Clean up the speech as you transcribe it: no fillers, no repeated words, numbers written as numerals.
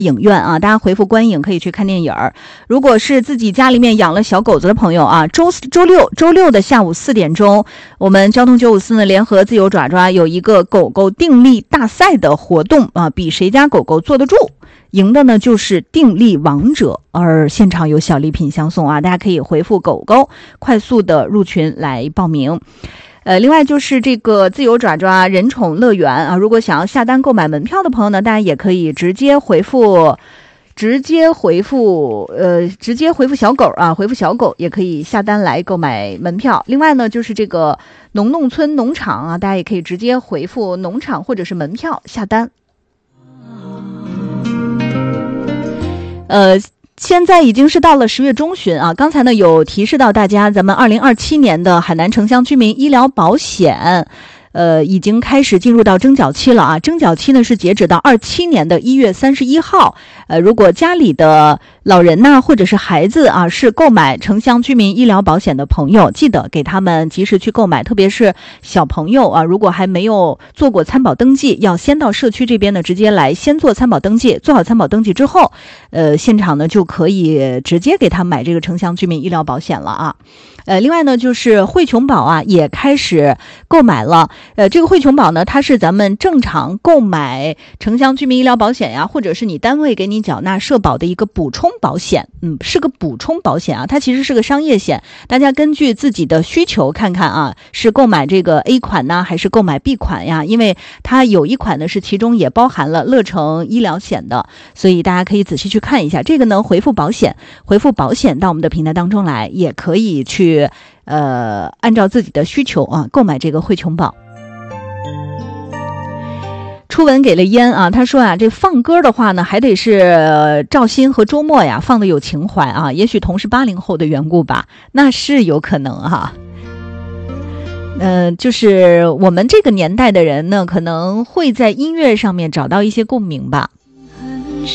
影院啊，大家回复观影可以去看电影。如果是自己家里面养了小狗子的朋友啊，周六的下午4点钟，我们交通954呢联合自由爪爪有一个狗狗定力大赛的活动啊，比谁家狗狗坐得住。赢的呢就是定力王者，而现场有小礼品相送啊，大家可以回复狗狗快速的入群来报名。另外就是这个自由爪爪人宠乐园啊，如果想要下单购买门票的朋友呢，大家也可以直接回复小狗啊，回复小狗也可以下单来购买门票。另外呢就是这个农村农场啊，大家也可以直接回复农场或者是门票下单。现在已经是到了10月中旬啊，刚才呢有提示到大家，咱们2027年的海南城乡居民医疗保险已经开始进入到征缴期了啊，征缴期呢是截止到27年的1月31号。如果家里的老人呐，或者是孩子啊，是购买城乡居民医疗保险的朋友，记得给他们及时去购买，特别是小朋友啊，如果还没有做过参保登记，要先到社区这边呢，直接来先做参保登记，做好参保登记之后，现场呢就可以直接给他买这个城乡居民医疗保险了啊。另外呢就是惠琼保啊也开始购买了。这个惠琼保呢，它是咱们正常购买城乡居民医疗保险呀，或者是你单位给你缴纳社保的一个补充保险，是个补充保险啊，它其实是个商业险，大家根据自己的需求看看啊，是购买这个 A 款呢，还是购买 B 款呀？因为它有一款呢是其中也包含了乐城医疗险的，所以大家可以仔细去看一下。这个呢，回复保险到我们的平台当中来，也可以去按照自己的需求啊购买这个惠琼保。初文给了烟啊，他说啊，这放歌的话呢，还得是赵鑫和周末呀放的有情怀啊，也许同是80后的缘故吧，那是有可能哈。就是我们这个年代的人呢，可能会在音乐上面找到一些共鸣吧。